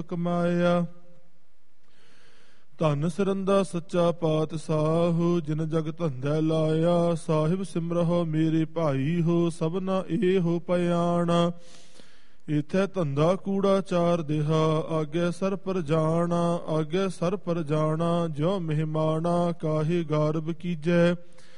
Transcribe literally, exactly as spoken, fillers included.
ਕਮਾਇਆ। ਧਨ ਸਰੰਦਾ ਸੱਚਾ ਪਾਤਸ਼ਾਹ, ਜਿਨ ਜਗ ਧੰਦਾ ਲਾਇਆ। ਸਾਹਿਬ ਸਿਮਰਹੁ ਮੇਰੇ ਭਾਈ ਹੋ, ਸਭਨਾ ਇਹੋ ਪਿਆਣਾ। ਇਥੈ ਧੰਦਾ ਕੂੜਾ ਚਾਰ ਦਿਹਾ, ਆਗੇ ਸਰ ਪਰ ਜਾਣਾ। ਆਗੇ ਸਰ ਪਰ ਜਾਣਾ, ਜਿਉ ਮਹਿਮਾਨਾ ਕਾਹੇ ਗਾਰਬ ਕੀਜੈ।